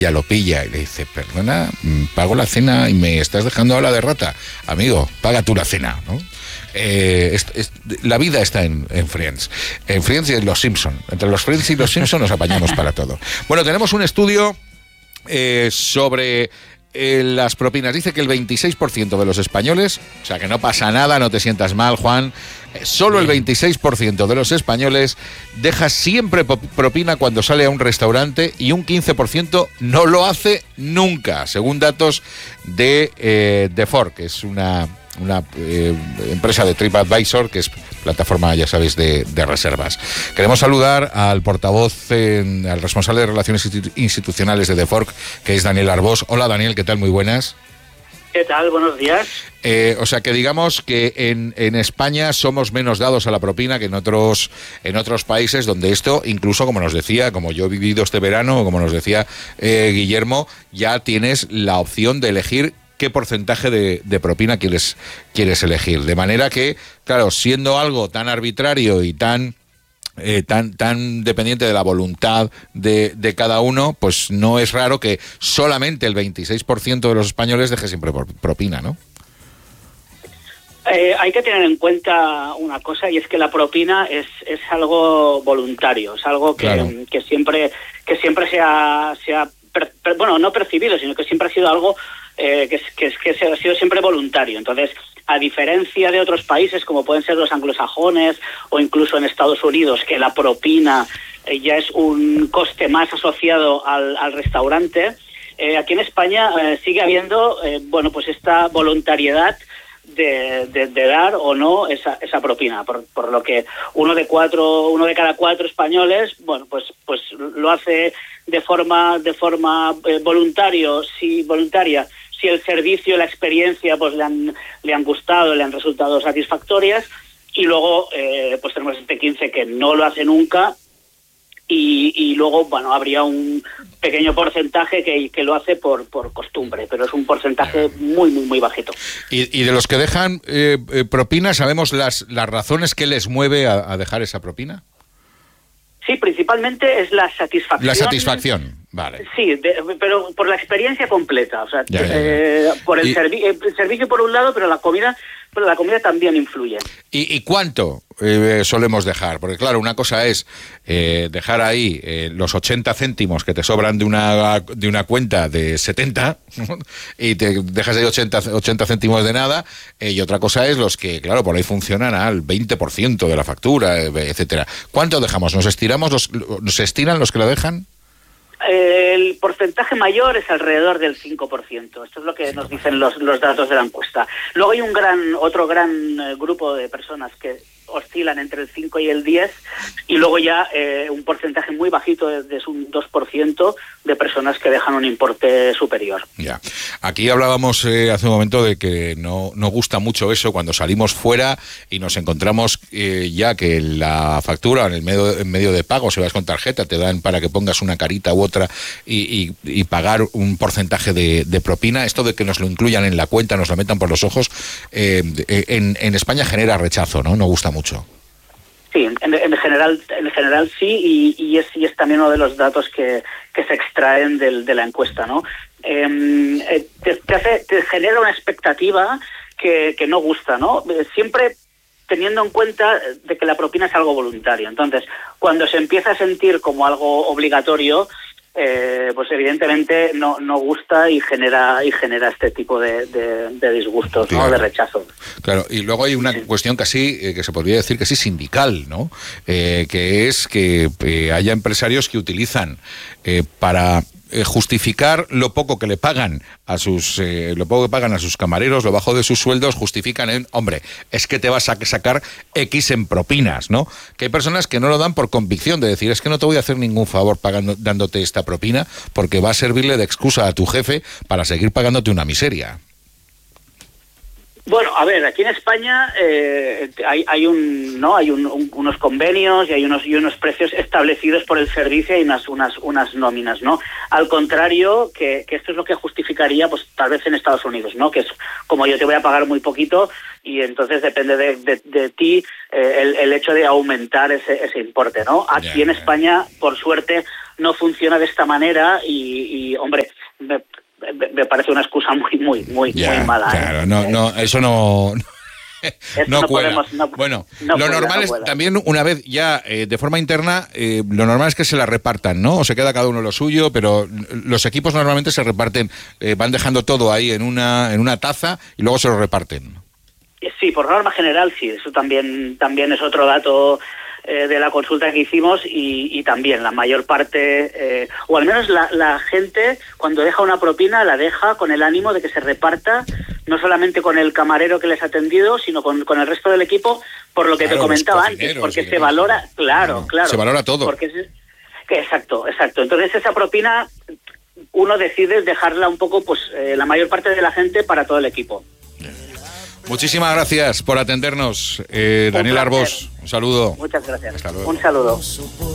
ya lo pilla y le dice, perdona, pago la cena y me estás dejando a la de rata. Amigo, paga tú la cena, ¿no? La vida está en Friends. En Friends y en los Simpson. Entre los Friends y los Simpson nos apañamos para todo. Bueno, tenemos un estudio sobre las propinas. Dice que el 26% de los españoles, o sea que no pasa nada, no te sientas mal, Juan, solo el 26% de los españoles deja siempre propina cuando sale a un restaurante y un 15% no lo hace nunca, según datos de Ford, que es una empresa de TripAdvisor, que es plataforma, ya sabéis, de reservas. Queremos saludar al portavoz, al responsable de Relaciones Institucionales de Defork, que es Daniel Arbós. Hola, Daniel, ¿qué tal? Muy buenas. ¿Qué tal? Buenos días. O sea que digamos que en España somos menos dados a la propina que en otros países donde esto, incluso como nos decía, como yo he vivido este verano, como nos decía Guillermo, ya tienes la opción de elegir qué porcentaje de propina quieres elegir. De manera que, claro, siendo algo tan arbitrario y tan dependiente de la voluntad de cada uno, pues no es raro que solamente el 26% de los españoles deje siempre propina, ¿no? Hay que tener en cuenta una cosa, y es que la propina es algo voluntario, es algo que, claro, que siempre se ha bueno, no percibido, sino que siempre ha sido algo que ha sido siempre voluntario. Entonces, a diferencia de otros países como pueden ser los anglosajones o incluso en Estados Unidos, que la propina ya es un coste más asociado al restaurante, aquí en España sigue habiendo bueno, pues esta voluntariedad de dar o no esa propina, por lo que uno de cada cuatro españoles, bueno, pues lo hace de forma voluntaria, si el servicio, la experiencia pues le han gustado, le han resultado satisfactorias, y luego pues tenemos este 15 que no lo hace nunca, y luego, bueno, habría un pequeño porcentaje que lo hace por costumbre, pero es un porcentaje muy, muy, muy bajito. Y de los que dejan propina, ¿sabemos las razones que les mueve a dejar esa propina? Sí, principalmente es la satisfacción. La satisfacción, vale. Sí, pero por la experiencia completa, o sea, por el servicio por un lado, pero la comida también influye. ¿Y cuánto solemos dejar? Porque claro, una cosa es dejar ahí los 80 céntimos que te sobran de una cuenta de 70 y te dejas ahí 80 céntimos de nada, y otra cosa es los que, claro, por ahí funcionan al 20% de la factura, etcétera. ¿Cuánto dejamos? ¿Nos estiran los que la dejan? El porcentaje mayor es alrededor del 5%. Esto es lo que nos dicen los datos de la encuesta. Luego hay otro gran grupo de personas que oscilan entre el 5 y el 10, y luego ya un porcentaje muy bajito, es un 2% de personas que dejan un importe superior. Ya. Aquí hablábamos hace un momento de que no gusta mucho eso cuando salimos fuera y nos encontramos ya que la factura en medio de pago, si vas con tarjeta, te dan para que pongas una carita u otra y pagar un porcentaje de propina. Esto de que nos lo incluyan en la cuenta, nos lo metan por los ojos, en España genera rechazo, ¿no? No gusta mucho. Sí, en general sí, y es también uno de los datos que se extraen de la encuesta, ¿no? Te genera una expectativa que no gusta, ¿no? Siempre teniendo en cuenta de que la propina es algo voluntario. Entonces, cuando se empieza a sentir como algo obligatorio, pues evidentemente no gusta y genera este tipo de disgustos, claro, ¿no? De rechazo. Claro, y luego hay una cuestión casi que se podría decir casi sindical, ¿no? Que es que haya empresarios que utilizan para justificar lo poco que le pagan a sus camareros, lo bajo de sus sueldos, justifican en, hombre, es que te vas a sacar X en propinas, ¿no? Que hay personas que no lo dan por convicción, de decir, es que no te voy a hacer ningún favor dándote esta propina, porque va a servirle de excusa a tu jefe para seguir pagándote una miseria. Bueno, a ver, aquí en España hay unos convenios y hay unos precios establecidos por el servicio y unas nóminas, ¿no? Al contrario, que esto es lo que justificaría, pues tal vez en Estados Unidos, ¿no? Que es como yo te voy a pagar muy poquito y entonces depende de ti el hecho de aumentar ese importe, ¿no? Aquí en España, por suerte, no funciona de esta manera y hombre, me parece una excusa muy mala. Claro, no, eso no... No cuela. Bueno, lo normal es también, una vez ya de forma interna, lo normal es que se la repartan, ¿no? O se queda cada uno lo suyo, pero los equipos normalmente se reparten, van dejando todo ahí en una taza y luego se lo reparten. Sí, por norma general sí, eso también es otro dato de la consulta que hicimos y también la mayor parte, o al menos la gente cuando deja una propina la deja con el ánimo de que se reparta, no solamente con el camarero que les ha atendido, sino con el resto del equipo, por lo que te comentaba antes, porque se valora, claro. Se valora todo. Exacto. Entonces esa propina uno decide dejarla un poco, pues la mayor parte de la gente para todo el equipo. Muchísimas gracias por atendernos, Daniel Arbós. Un saludo. Muchas gracias. Hasta luego. Un saludo.